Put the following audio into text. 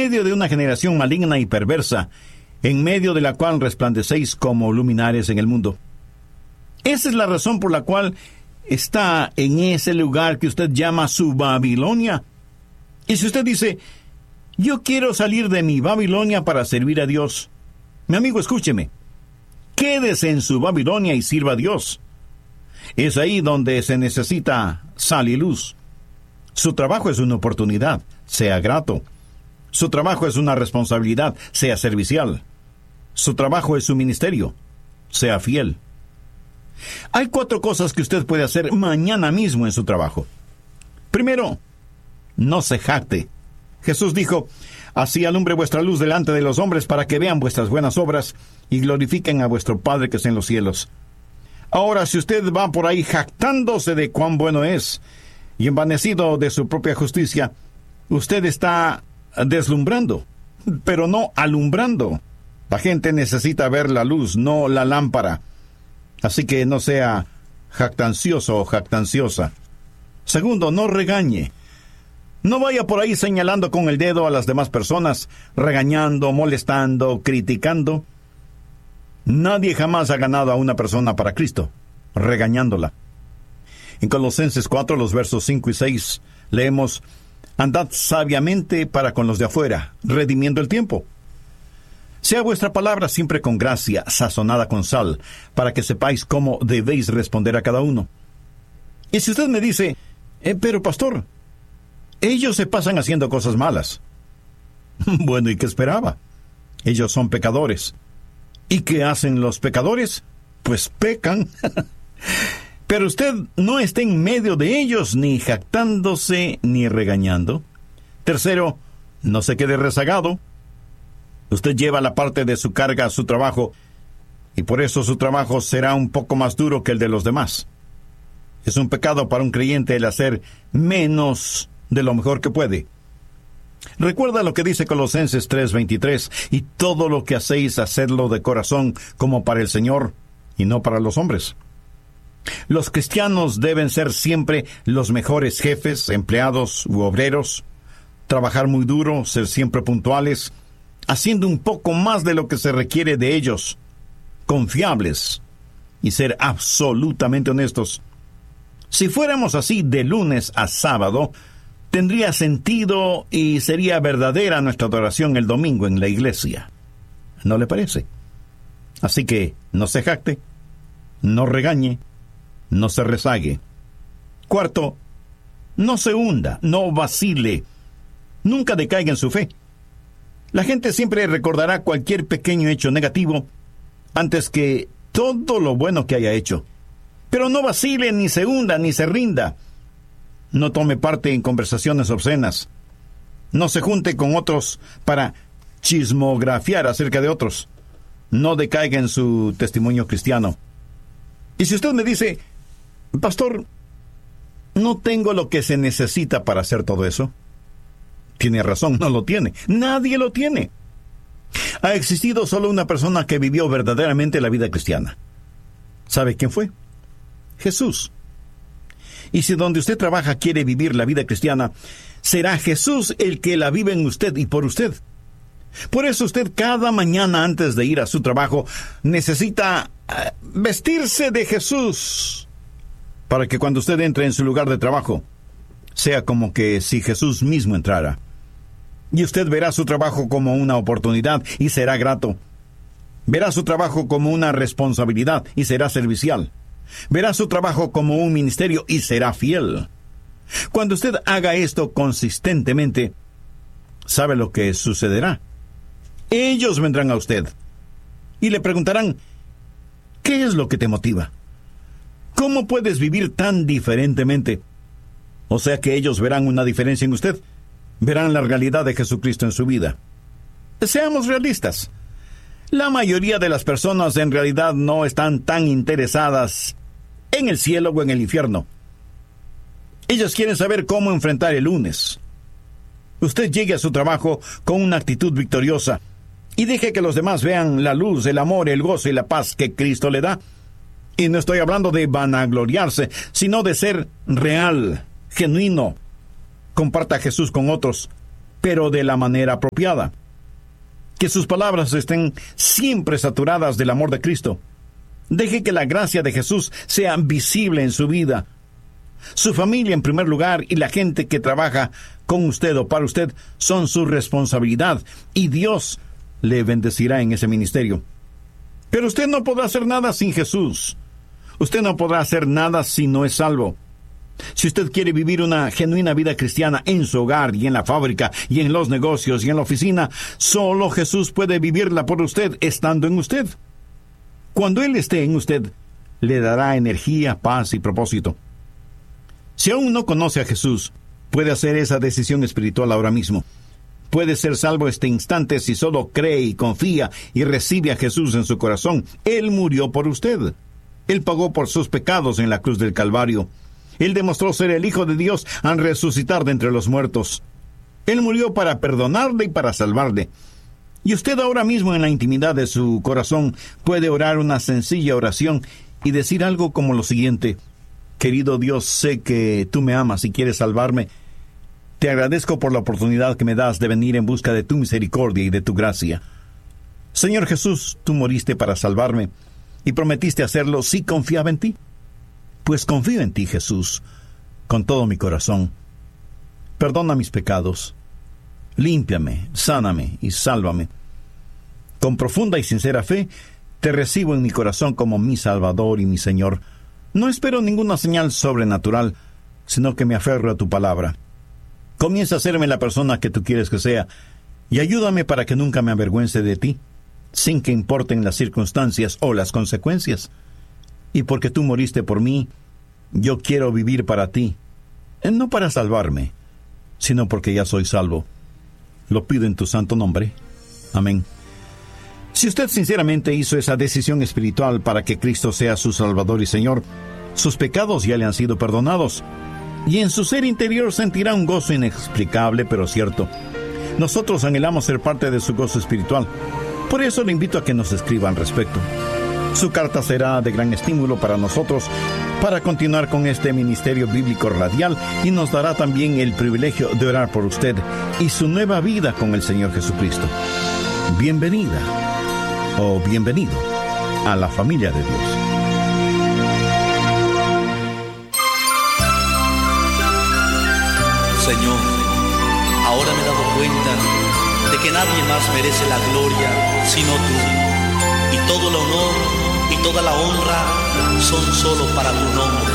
medio de una generación maligna y perversa, en medio de la cual resplandecéis como luminares en el mundo. Esa es la razón por la cual está en ese lugar que usted llama su Babilonia. Y si usted dice, yo quiero salir de mi Babilonia para servir a Dios, mi amigo, escúcheme, quédese en su Babilonia y sirva a Dios. Es ahí donde se necesita sal y luz. Su trabajo es una oportunidad, sea grato. Su trabajo es una responsabilidad, sea servicial. Su trabajo es su ministerio, sea fiel. Hay 4 cosas que usted puede hacer mañana mismo en su trabajo. Primero, no se jacte. Jesús dijo, así alumbre vuestra luz delante de los hombres para que vean vuestras buenas obras y glorifiquen a vuestro Padre que está en los cielos. Ahora, si usted va por ahí jactándose de cuán bueno es y envanecido de su propia justicia, usted está deslumbrando, pero no alumbrando. La gente necesita ver la luz, no la lámpara. Así que no sea jactancioso o jactanciosa. Segundo, no regañe. No vaya por ahí señalando con el dedo a las demás personas, regañando, molestando, criticando. Nadie jamás ha ganado a una persona para Cristo, regañándola. En Colosenses 4, los versos 5 y 6, leemos, andad sabiamente para con los de afuera, redimiendo el tiempo. Sea vuestra palabra siempre con gracia, sazonada con sal, para que sepáis cómo debéis responder a cada uno. Y si usted me dice, pero pastor, ellos se pasan haciendo cosas malas. Bueno, ¿y qué esperaba? Ellos son pecadores. ¿Y qué hacen los pecadores? Pues pecan. Pero usted no está en medio de ellos, ni jactándose, ni regañando. Tercero, no se quede rezagado. Usted lleva la parte de su carga a su trabajo, y por eso su trabajo será un poco más duro que el de los demás. Es un pecado para un creyente el hacer menos de lo mejor que puede. Recuerda lo que dice Colosenses 3:23, y todo lo que hacéis, hacedlo de corazón, como para el Señor, y no para los hombres. Los cristianos deben ser siempre los mejores jefes, empleados u obreros, trabajar muy duro, ser siempre puntuales, haciendo un poco más de lo que se requiere de ellos, confiables y ser absolutamente honestos. Si fuéramos así de lunes a sábado, tendría sentido y sería verdadera nuestra adoración el domingo en la iglesia. ¿No le parece? Así que no se jacte, no regañe, no se rezague. Cuarto, no se hunda, no vacile, nunca decaiga en su fe. La gente siempre recordará cualquier pequeño hecho negativo antes que todo lo bueno que haya hecho. Pero no vacile, ni se hunda, ni se rinda. No tome parte en conversaciones obscenas. No se junte con otros para chismografiar acerca de otros. No decaiga en su testimonio cristiano. Y si usted me dice, pastor, no tengo lo que se necesita para hacer todo eso, tiene razón, no lo tiene. Nadie lo tiene. Ha existido solo una persona que vivió verdaderamente la vida cristiana. ¿Sabe quién fue? Jesús. Y si donde usted trabaja quiere vivir la vida cristiana, será Jesús el que la vive en usted y por usted. Por eso usted cada mañana antes de ir a su trabajo necesita vestirse de Jesús, para que cuando usted entre en su lugar de trabajo, sea como que si Jesús mismo entrara. Y usted verá su trabajo como una oportunidad y será grato. Verá su trabajo como una responsabilidad y será servicial. Verá su trabajo como un ministerio y será fiel. Cuando usted haga esto consistentemente, ¿sabe lo que sucederá? Ellos vendrán a usted y le preguntarán, ¿qué es lo que te motiva? ¿Cómo puedes vivir tan diferentemente? O sea que ellos verán una diferencia en usted. Verán la realidad de Jesucristo en su vida. Seamos realistas. La mayoría de las personas en realidad no están tan interesadas en el cielo o en el infierno. Ellos quieren saber cómo enfrentar el lunes. Usted llegue a su trabajo con una actitud victoriosa y deje que los demás vean la luz, el amor, el gozo y la paz que Cristo le da. Y no estoy hablando de vanagloriarse, sino de ser real, genuino. Comparta a Jesús con otros pero de la manera apropiada. Que sus palabras estén siempre saturadas del amor de Cristo. Deje que la gracia de Jesús sea visible en su vida. Su familia en primer lugar y la gente que trabaja con usted o para usted son su responsabilidad, y Dios le bendecirá en ese ministerio. Pero usted no podrá hacer nada sin Jesús. Usted no podrá hacer nada si no es salvo. Si usted quiere vivir una genuina vida cristiana en su hogar y en la fábrica y en los negocios y en la oficina, solo Jesús puede vivirla por usted estando en usted. Cuando Él esté en usted, le dará energía, paz y propósito. Si aún no conoce a Jesús, puede hacer esa decisión espiritual ahora mismo. Puede ser salvo este instante si solo cree y confía y recibe a Jesús en su corazón. Él murió por usted. Él pagó por sus pecados en la cruz del Calvario. Él demostró ser el Hijo de Dios al resucitar de entre los muertos. Él murió para perdonarle y para salvarle. Y usted ahora mismo en la intimidad de su corazón puede orar una sencilla oración y decir algo como lo siguiente: querido Dios, sé que tú me amas y quieres salvarme. Te agradezco por la oportunidad que me das de venir en busca de tu misericordia y de tu gracia. Señor Jesús, tú moriste para salvarme y prometiste hacerlo si confiaba en ti. Pues confío en ti, Jesús, con todo mi corazón. Perdona mis pecados. Límpiame, sáname y sálvame. Con profunda y sincera fe, te recibo en mi corazón como mi Salvador y mi Señor. No espero ninguna señal sobrenatural, sino que me aferro a tu palabra. Comienza a hacerme la persona que tú quieres que sea, y ayúdame para que nunca me avergüence de ti, sin que importen las circunstancias o las consecuencias. Y porque tú moriste por mí, yo quiero vivir para ti, no para salvarme, sino porque ya soy salvo. Lo pido en tu santo nombre. Amén. Si usted sinceramente hizo esa decisión espiritual para que Cristo sea su Salvador y Señor, sus pecados ya le han sido perdonados, y en su ser interior sentirá un gozo inexplicable pero cierto. Nosotros anhelamos ser parte de su gozo espiritual. Por eso le invito a que nos escriba al respecto. Su carta será de gran estímulo para nosotros para continuar con este ministerio bíblico radial, y nos dará también el privilegio de orar por usted y su nueva vida con el Señor Jesucristo. Bienvenida o bienvenido a la familia de Dios. Señor, ahora me he dado cuenta de que nadie más merece la gloria sino tú, y todo el honor y toda la honra son solo para tu nombre.